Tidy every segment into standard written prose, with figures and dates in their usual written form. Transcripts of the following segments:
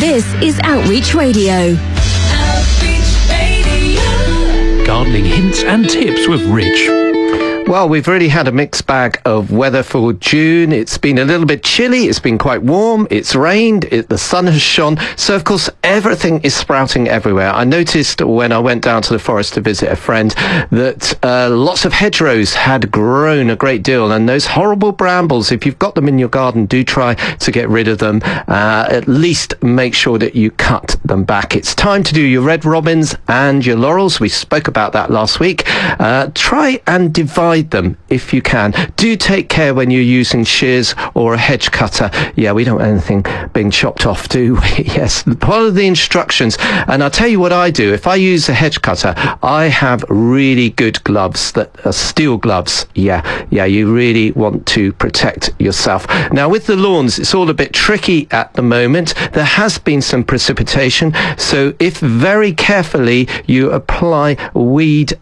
This is Outreach Radio. Gardening hints and tips with Rich. Well, we've really had a mixed bag of weather for June. It's been a little bit chilly. It's been quite warm. It's rained. The sun has shone. So, of course, everything is sprouting everywhere. I noticed when I went down to the forest to visit a friend that lots of hedgerows had grown a great deal. And those horrible brambles, if you've got them in your garden, do try to get rid of them. At least make sure that you cut them back. It's time to do your red robins and your laurels. We spoke about that last week. Try and divide them if you can. Do take care when you're using shears or a hedge cutter. Yeah, we don't want anything being chopped off, do we? Yes, follow the instructions. And I'll tell you what I do. If I use a hedge cutter, I have really good gloves that are steel gloves. Yeah, you really want to protect yourself. Now, with the lawns, it's all a bit tricky at the moment. There has been some precipitation, so if very carefully you apply weed,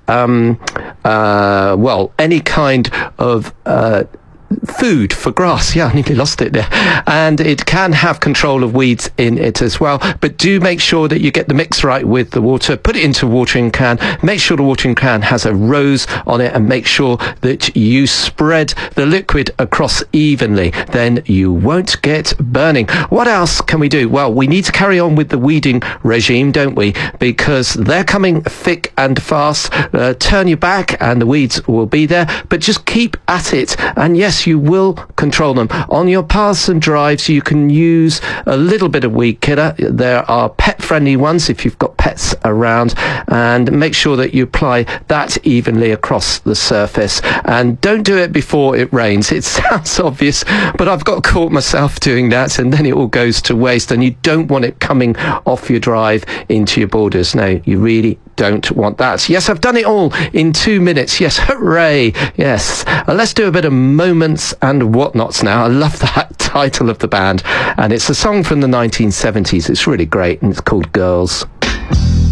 any kind of food for grass. Yeah, I nearly lost it there. And it can have control of weeds in it as well. But do make sure that you get the mix right with the water. Put it into a watering can. Make sure the watering can has a rose on it, and make sure that you spread the liquid across evenly. Then you won't get burning. What else can we do? Well, we need to carry on with the weeding regime, don't we? Because they're coming thick and fast. Turn your back and the weeds will be there. But just keep at it. And yes, you will control them. On your paths and drives, you can use a little bit of weed killer. There are pet-friendly ones if you've got pets around, and make sure that you apply that evenly across the surface. And don't do it before it rains. It sounds obvious, but I've got caught myself doing that, and then it all goes to waste, and you don't want it coming off your drive into your borders. No, you really don't want that. Yes, I've done it all in 2 minutes. Yes, hooray. Yes. Let's do a bit of Moments and Whatnots now. I love that title of the band, and it's a song from the 1970s. It's really great, and it's called Girls.